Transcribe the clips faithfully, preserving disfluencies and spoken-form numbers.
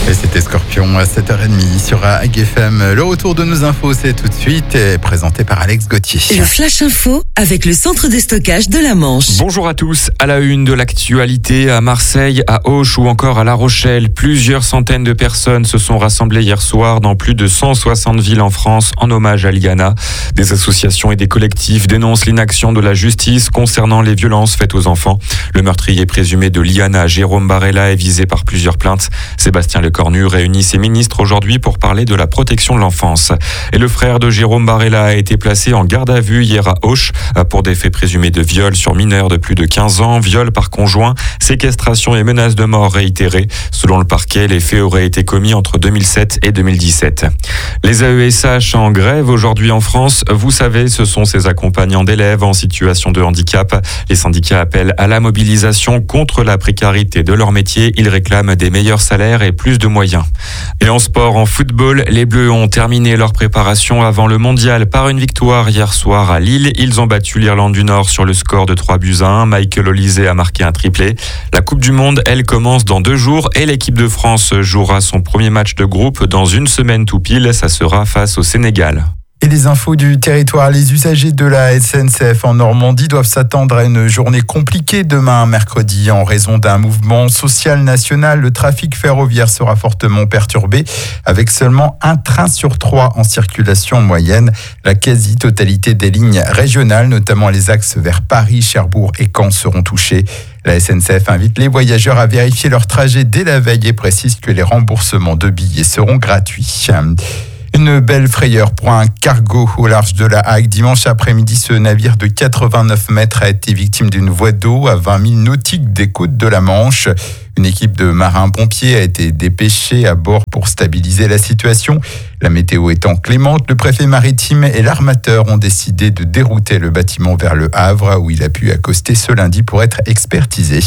Et c'était Scorpion à sept heures trente sur A G F M. Le retour de nos infos, c'est tout de suite, présenté par Alex Gauthier. Le Flash Info avec le centre de stockage de la Manche. Bonjour à tous. À la une de l'actualité, à Marseille, à Auch ou encore à La Rochelle, plusieurs centaines de personnes se sont rassemblées hier soir dans plus de cent soixante villes en France en hommage à Liana. Des associations et des collectifs dénoncent l'inaction de la justice concernant les violences faites aux enfants. Le meurtrier présumé de Liana, Jérôme Barella, est visé par plusieurs plaintes. Sébastien Lecornu réunit ses ministres aujourd'hui pour parler de la protection de l'enfance. Et le frère de Jérôme Barella a été placé en garde à vue hier à Auch pour des faits présumés de viol sur mineurs de plus de quinze ans, viol par conjoint, séquestration et menaces de mort réitérées. Selon le parquet, les faits auraient été commis entre deux mille sept et deux mille dix-sept. Les A E S H en grève aujourd'hui en France. Vous savez, ce sont ces accompagnants d'élèves en situation de handicap. Les syndicats appellent à la mobilisation contre la précarité de leur métier. Ils réclament des meilleurs salaires et plus de moyens. Et en sport, en football, les Bleus ont terminé leur préparation avant le mondial par une victoire hier soir à Lille. Ils ont battu l'Irlande du Nord sur le score de trois buts à un. Michael Olise a marqué un triplé. La Coupe du Monde, elle, commence dans deux jours et l'équipe de France jouera son premier match de groupe dans une semaine tout pile. Ça sera face au Sénégal. Et les infos du territoire, les usagers de la S N C F en Normandie doivent s'attendre à une journée compliquée demain, mercredi, en raison d'un mouvement social national. Le trafic ferroviaire sera fortement perturbé, avec seulement un train sur trois en circulation moyenne. La quasi-totalité des lignes régionales, notamment les axes vers Paris, Cherbourg et Caen, seront touchés. La S N C F invite les voyageurs à vérifier leur trajet dès la veille et précise que les remboursements de billets seront gratuits. Une belle frayeur pour un cargo au large de la Hague. Dimanche après-midi, ce navire de quatre-vingt-neuf mètres a été victime d'une voie d'eau à vingt milles nautiques des côtes de la Manche. Une équipe de marins-pompiers a été dépêchée à bord pour stabiliser la situation. La météo étant clémente, le préfet maritime et l'armateur ont décidé de dérouter le bâtiment vers le Havre, où il a pu accoster ce lundi pour être expertisé.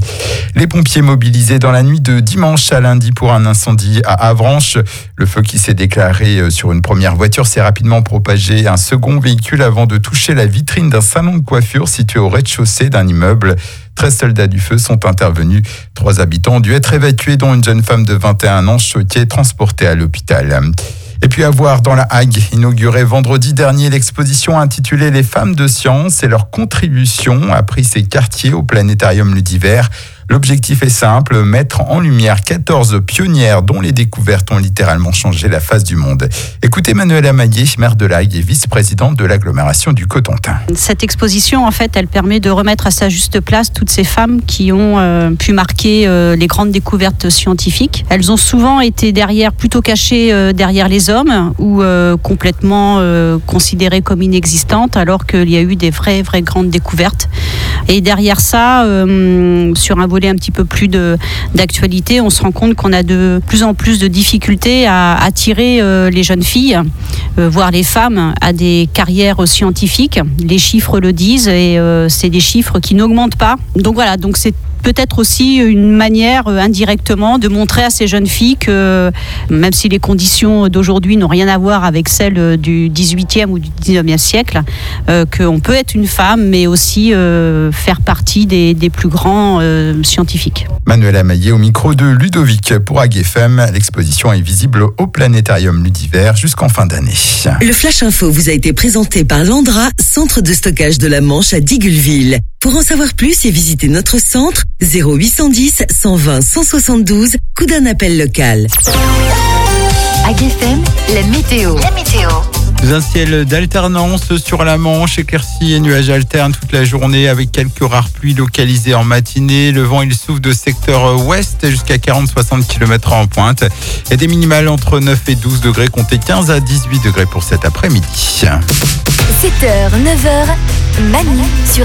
Les pompiers mobilisés dans la nuit de dimanche à lundi pour un incendie à Avranches. Le feu qui s'est déclaré sur une première voiture s'est rapidement propagé à un second véhicule avant de toucher la vitrine d'un salon de coiffure situé au rez-de-chaussée d'un immeuble. treize soldats du feu sont intervenus. Trois habitants ont dû être évacués, dont une jeune femme de vingt et un ans choquée, transportée à l'hôpital. Et puis à voir dans la Hague, inaugurée vendredi dernier, l'exposition intitulée « Les femmes de science et leur contribution » a pris ses quartiers au planétarium Ludiver. L'objectif est simple, mettre en lumière quatorze pionnières dont les découvertes ont littéralement changé la face du monde. Écoutez Manuela Maillet, maire de La Hague et vice-présidente de l'agglomération du Cotentin. Cette exposition, en fait, elle permet de remettre à sa juste place toutes ces femmes qui ont euh, pu marquer euh, les grandes découvertes scientifiques. Elles ont souvent été derrière, plutôt cachées euh, derrière les hommes ou euh, complètement euh, considérées comme inexistantes, alors qu'il y a eu des vraies, vraies grandes découvertes. Et derrière ça, euh, sur un volet un petit peu plus de, d'actualité, on se rend compte qu'on a de plus en plus de difficultés à attirer euh, les jeunes filles, euh, voire les femmes, à des carrières scientifiques. Les chiffres le disent et euh, c'est des chiffres qui n'augmentent pas. Donc voilà, donc c'est peut-être aussi une manière euh, indirectement de montrer à ces jeunes filles que même si les conditions d'aujourd'hui n'ont rien à voir avec celles du dix-huitième ou du dix-neuvième siècle, euh, qu'on peut être une femme mais aussi euh, faire partie des, des plus grands euh, scientifiques. Manuela Maillet au micro de Ludovic pour A G F M. L'exposition est visible au planétarium Ludiver jusqu'en fin d'année. Le Flash Info vous a été présenté par Landra, centre de stockage de la Manche à Digueulville. Pour en savoir plus et visiter notre centre, zéro huit cent dix, cent vingt, cent soixante-douze, coup d'un appel local. A G F M, la météo. La météo. Un ciel d'alternance sur la Manche, éclaircies et nuages alternent toute la journée avec quelques rares pluies localisées en matinée. Le vent il souffle de secteur ouest jusqu'à quarante à soixante kilomètres heure en pointe. Et des minimales entre neuf et douze degrés, comptez quinze à dix-huit degrés pour cet après-midi. sept heures, neuf heures, Manu sur